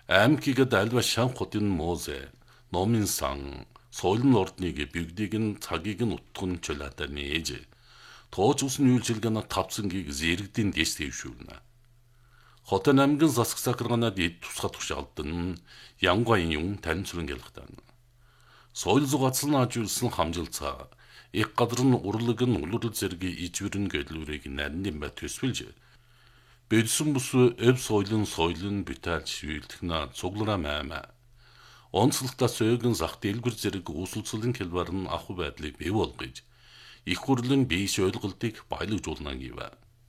аймгийгэд альва шан хотын муузе, номын сан, соёлын ордныг бигдийг нь цагийг нь утган чөлөөтэй нээж. Тооч усны үйлчилгээний тавцангийг зэрэгдийн дэс дэвшүүлнэ. Хотын аймгийн засаг сахарганаад эд тусгай тушаалдан ямгаан юм танилцуулан гэлхтэн. Соёл зугаацсан ажуулсан хамжилцаа их гадар нь урлаг нь улуурал зэрэг ижвэрэн гэлүүрийг нарийн бат төсвөлж бэлсэн бус эв соёлын битaalж шивэлдэх на цуглараа маймаа. Онцлогтой сөөгөн зах дэлгүр зэрэг усалцлын хэлбэр нь аху байдлыг бий болгож их хурлын бие ойлголтыг баялагжуулна гэв.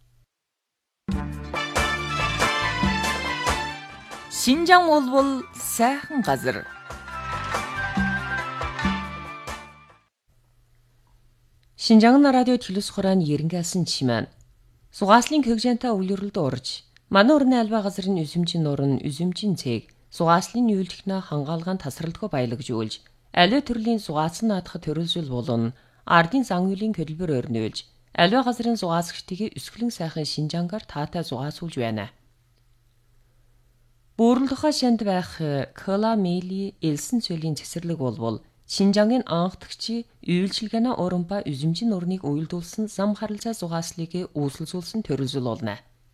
Шинжаан болбол сайхан газар. Шинжаан радио телевиз хурааны ерөнхийлсөн чимээн сугааслын кэгжэнтэй үйлрэлд орж манай урны альва газрын үзэмжин нурн үзэмжин цэг сугааслын үйлдэгнэ хангаалгаан тасралтгүй баялагжуулж аливаа төрлийн сугаацсан наадах төрөлжил болон ардын зан үйлийн хөдөлбөр өрнөөлж аливаа газрын сугаасгчдыг өсгөлэн сайхан шинжаангаар таатай сугаасуулж байна. Бөөрөл тухай шанд байх Кола Мели элсэн цөлийн цэцэрлэг болбол Шинжаангийн анхдагчи үйлчилгээний урамба үзэмжин нурныг уйлдуулсан зам харилцаа сугааслыг үүсэлзүүлсэн төрөлжил болно.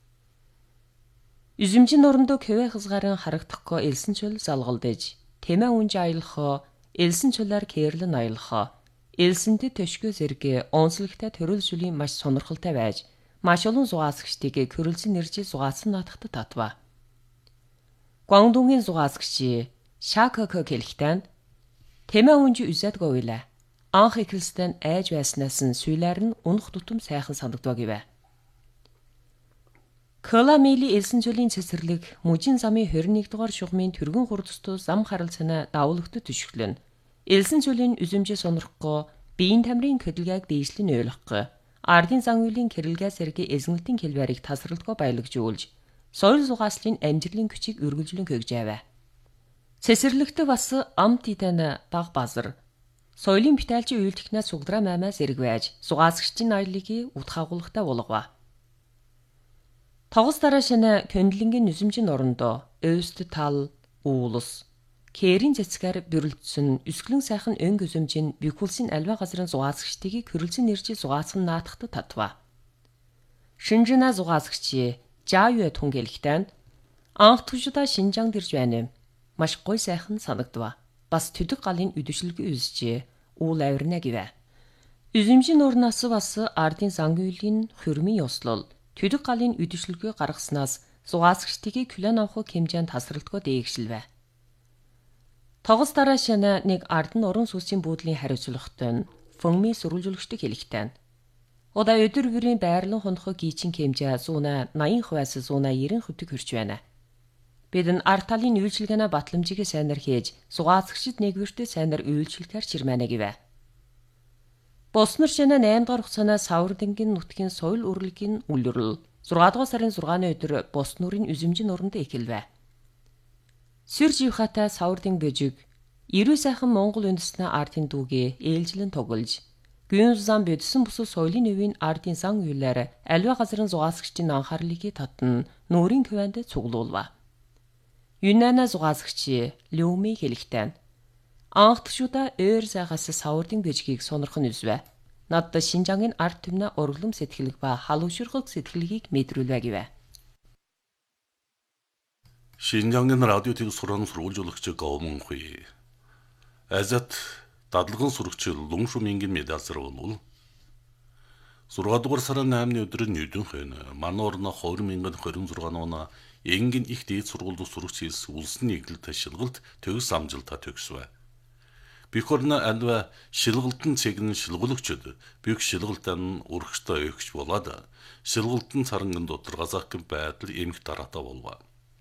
Үзэмжин нурндөө кэвэ хязгаарын харагдахгүй элсэн чөл залгалдаж, тэмээ үнж аялахаа, элсэн чөлөөр кэрлэн аялахаа, элсэнтэй төшгөө зэрэг онцлогтой төрөлжлийн маш сонирхолтой байж, маш олон сугаасгчдыг körөлзөн нэржил сугаасан наадахад татва. Гуандунгийн сугаасгчи Шакоко хэлэхдээ тэмээ үнж үзэдгүй байлаа. Анх ихэлстэн айж байснаас нь сүйлээр нь унах тутам сайхан санагдав гэвэ. Кола Мели элсэн чөлийн цэцэрлэг мужийн замын 21 дугаар шугамын түргэн хурдстуу зам харилцааны давуулгад төшөглөн. Элсэн чөлийн үзэмжээ сонирхгүй, биеийн тамирын хөдөлгөөг дээшлэн ойлгохгүй, ардын зан үйлийн кэрэлгээ сэргийн эзэнэлтийн хэлбэрийг тасралтгүй баялагжуулж, соёл сугааслын амжилтын күчийг өргөжлөн хөгжээвэ. Цэцэрлэгтээ бас амт идэна даг базар. Соёлын битээлчийн үйлдэгнээ цуглараа маймаа зэрэг байж, сугаасгчдын аяллыг утгаагуулгатай болгова. Тогос дараа шинэ көндлөнгийн нүзэмжин орондоо өөст тал уулс кэрийн цэцгээр бөрлөдсөн өсгөлэн сайхан өн гүзэмжин бихүүлсийн альва газрын сугаасгчдыг körөлзөн нэржил сугаасган наадахад татва. Шинжинаа сугаасгчи Жаавэ түнгэлэгтэн анхдагчдаа Шинжаан дэрж байна. Маш гой сайхан санагдва. Бас төдөг галын үдэшлэгээ үзжээ. Уул авирна гэвэ. Үзэмжин урнаас бас ардын зангүйлийн хөрмийн ёслол төдөг галын үдэшлэгээ гаргаснаас сугаасгчдыг килон авах хэмжээнд тасралтгүй дээгшилвэ. Тогос дараа шинэ нэг ардын уран сүсийн буудлын хариуцлагатай фонми сурвалжуулагчдыг хэлэхтэн. Удаа өдөр бүрийн байрлан хонхоо гийчин хэмжээ 180%-аас 190% хүрч байна. Бид нь ард талын үйлчилгээний батламжийг сайнаар хийж, сугаасгчид нэгвэртээ сайнаар үйлчилгээр чирмэнэ гэвэ. Боснор шинэ 8 дугаар хугацаанаас Саврдангийн нутгийн соёл урлагийн үлрэл 6 дугаар сарын 6-ны өдөр Боснорын үзэмжин уранд эхэлвэ. Сүр живхатай Саврдын бөжиг, Ирүү сайхан Монгол үндэстний ардын дүүгээ ээлжлэн тоглож, гүйн зам бодсон бус соёлын өвийн ардын сан үйлээр аливаа газрын сугаасгчдын анхаарлыг татна нүүрийн квэнд цуглуулва. Юнана сугаасгчи Люми хэлэхтэн. Анхдагчдаа өөр сайхаас Саврдын бөжгийг сонирхон үзвэ. Надад Шинжаангийн ард түмний урлам сэтгэлэг ба халуушрахыг сэтгэлгийг мэдрүүлвэ гэвэ. Шинжаангийн радио телевиз хурааны сурвалжуулагч Говмонхуй. Азат дадлагын сурагч Луншумингийн медалсар бол 6 дугаар сарын 8-ны өдөр Ньюден хэн манай орны 2026 оны энгийн их дээд сургууль сурагч хэлс улсын нийтлэл ташилгалт төгс амжилтаа төгсвэ. Бих орны альва шилгалтын цэгэн шилгуулагчид бих шилгалтын урагштай өгч болоод шилгалтын царанган дотор газаах байдал эмх дараатай болов.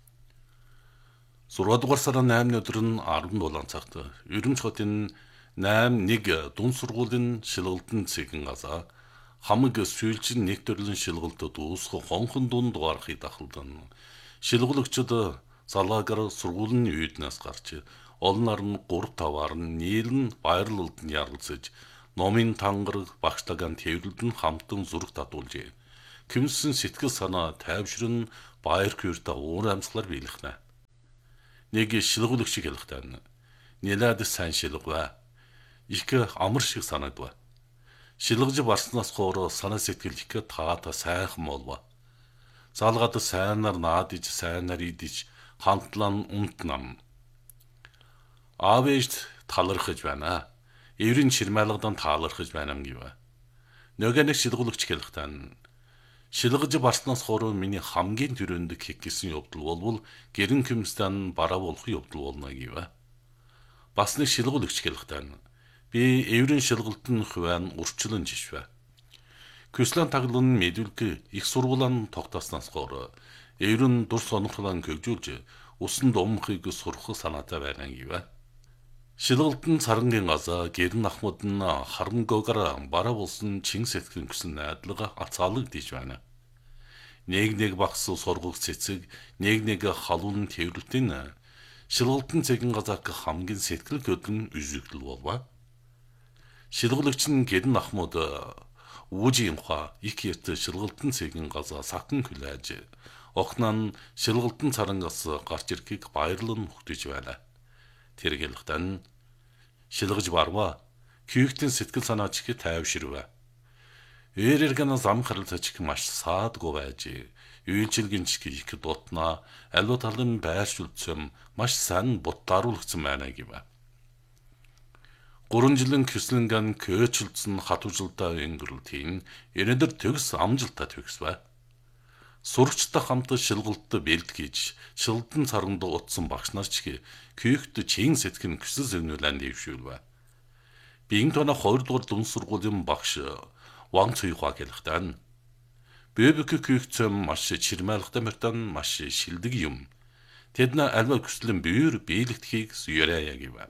6 дугаар сарын 8-ны өдөр нь 17 цагт Өрөмч хотын 8-1 дунд сургуулийн шилгалтын цэгэн газаа хамаг сүййлжин нэг төрлийн шилгалтад уусах хонхон дунд гарахыг дахалдан шилгуулагчид залгаагаар сургуулийн үйднээс гарч олноор нь 3-5-аар нь нийлэн баярлалд нь ярилцаж номын тангараг багшлагаан тэврэлд нь хамтан зүрх татуулжээ. Кимсэн сэтгэл санаа тайвшрын баяр хөөртэй уур амьсгалаар биелхнэ. Нэг шилгүүлэгч хэлэхдээ нэлээд сайн шилгвэ. Их амар шиг санагдва. Шилгэж барснаас хойш санаа сэтгэл их таата сайхан болва. Залгаад сайнаар наадиж, сайнаар идэж, хамтлан унтнам. Аавэж талархаж байна. Эврийн ширмайлгадан таалархаж байна гэвэ. Нөгөө нэг шилгүүлэгч хэлэхдээ шилгэж барснаас хойш миний хамгийн түрүүнд хийх гэсэн явдал болвол гэрэн хүмстэн бараа болох явдал болно гэвэ. Бас нэг шилгүүлэгч хэлэхдээ би эврийн шилгэлтэн хувайн урчлан жишвэ. Көслөн таглан мэдүүлг их сургуулан тогтооснаас хойш эврэн дур сонирхлон хөгжүүлж усан думхыг сурах санаатай байгаа гэвэ. Шилгэлтэн сарангийн газа гэрн ахмад нь харангойгоор бараа болсон чин сэтгэн гэсэн найдлага ацаалагдж байна. Нэг багс сургууль цэцэг, нэг халуун тэрвэлтийн шилгэлтэн цэгэн газаак хамгийн сэтгэл хөдлөн үзэгдэл болва. Шилгүүлэгч нь гэрн ахмад үүжийн ха их ярт шилгэлтэн цэгэн газа сахан хүлээж охнон шилгэлтэн царангаас гарч ирэхийг баярлан хөтөж байна. Тэр хэлэхдээ шилгэж барва. Күйхтэн сэтгэл санаа чих тайвширвэ. Эрэргэн зам харилцаач маш саадгүй байж, үйлчилгэн чих их дутна, аливаа талын байршуулцсан маш сайн буттааруулагдсан байна гэвэ. 3 жилийн көслөнгөн көөчлцэн хатуужилтаа өнгөрлөлтийн өнөөдөр төгс амжилттай төгсвэ. Сурагчтай хамт шилгэлтд бэлтгэж, шилдэн царанд утсан багш нар ч күйхт чин сэтгэн хүсэл зөвнүүлэн дэвшүүлвэ. Биеийн тона 2 дугаар дүн сургуулийн багш Ван Цуйхуа хэлэхдээ бэбэг күйхцэм маш чирмайлгатай мөртөн маш шилдэг юм. Тэд на альва хүслэн бүйр биелэгдэхийг юраяа гэвэ.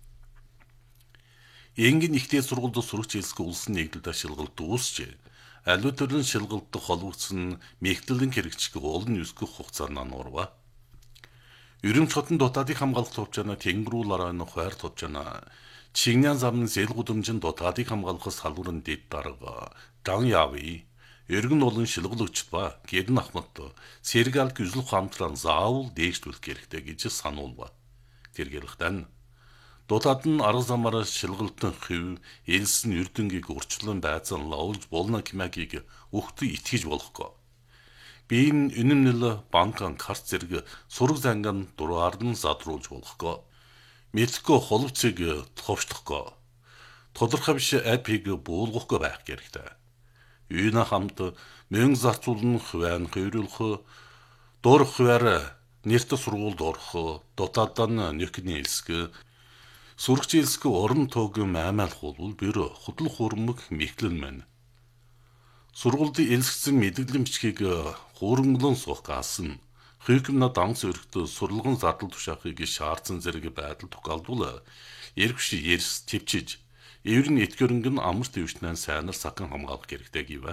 Энгийн ихтэй сургуульд сурагч хэлсгүй улсын нэгдэлд шилгэлт үүсч аливаа төрлийн шилгэлт холбогдсон мэгтлэн хэрэгжих олон үсгэх хугацаанд нуурва. Ерөнхий хотын дутаадыг хамгаалах төвчнө тэнгэрүүлараа нь хойр төвчнө Чигнян замын зээл гудамжин дутаадыг хамгаалахаас салбарын дэд дарга Дан Яви эргэн олон шилгүүлэгч ба гэрн ахмад сэргээл гүзэл хамтран заавал дээшлүүлэх хэрэгтэй гэж сануулва. Тэр хэлэхдээ дутаад нь арга замаар шилгэлтэн хэв элс нь эрдэнгийг урчлан байцан лавлж болно гэмэгийг өгтөй итгэж болохгүй. Биеийн үнэмнэл банкан карт зэрэг сураг занган дураар нь задруулж болохгүй. Мэдхгүй холбцыг товчлохгүй. Тодорхой биш апиг буулгахгүй байх хэрэгтэй. Үйнэ хамт мөнгө зарцуулан хувийн хөврүүлэх дурх хуваар нэрт сургуульд орох дутаадан нөхний элсг сурагч элсг орон тоог маймайлах бол бэр худал хуурмаг мэхлэн мэн. Сургуульд элсгсэн мэдээлэл бичгийг хуурмглон суух гаасан. Хүйкэмна данс өргөд сурлагын зардал тушаахыг шаардсан зэрэг байдал тохиолдвол эргвш ярс төвчиж эврэн этгэрэнг нь амар төвчнэн сайнар сахан хамгаалах хэрэгтэй гэвэ.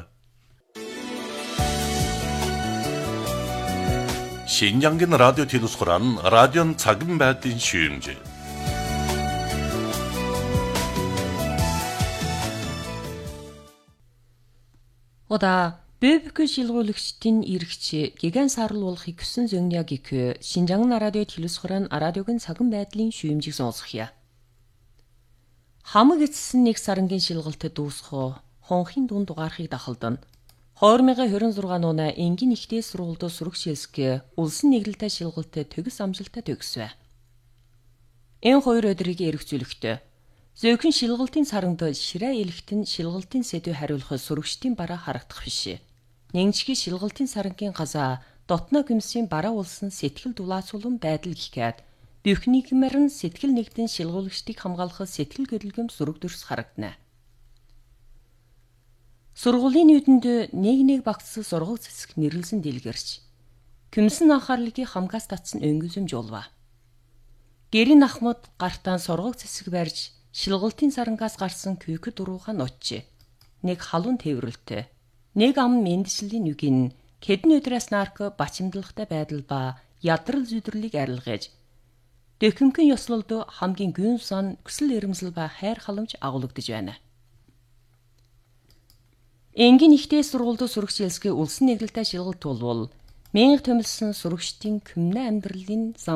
Шинжангийн радио телевизхоран радион цагын байдлын шүүмж. Ода ББК шилгүүлэгчдийн эргч гиган сарлуулахыг хүсэн зөньяг их Шинжаан радио телевизхоран радиогийн цаган байдлын шүүмжийг сонсохъя. Хамаг эцсэн нэг сарангийн шилгэлтэд дуусах хонхын дүн дугаархыг дахалдан 2026 оноо энгийн ихтэй сургуульд сурагч хэлсгэ улсын нэглэлтэй шилгэлтэд төгс амжилттай төгсвэ. Энэ хоёр өдрийг эргцүүлэхдээ зөөхөн шилгэлтийн саранд ширээ элэгтэн шилгэлтийн сэдвээ хариулах сурагчдын бараа харагдах биш. Нэгжгийн шилгэлтийн сарангийн газаа дотно гимсийн бараа улсын сэтгэл дулаацуулан байдал гихгээд бүхнийгмэр нь сэтгэл нэгдэн шилгүүлэгчдийг хамгаалах сэтгэл хөдлөм зураг дүрс харагдана. Сургуулийн нүдэнд нэг багц сургууль цэцэг нэрлсэн дэлгэрч күмсэн анхаарлыг хамгаас татсан өнгөзөмж улва. Гэрийн ахмад гартаан сургууль цэцэг барьж шилгүүлтийн сарангаас гарсан күйк дурууга нутжээ. Нэг халуун тээврэлтэй, нэг ам мэндслийн нүгин хэдэн өдрөөс нарк бачимдалтай байдал ба ядрал зүдэрлийг арилгаж дэхэмхэн ёслолд хамгийн гүн сан хүсэл эрмзэл ба хайр халамж агуулгадж байна. Энгийн ихтэй сургуульд сурагч хэлсгээ улсын нэглэлтэй шилгэлт болвол мянга төмөлсөн сурагчдын күмнэ амьдралын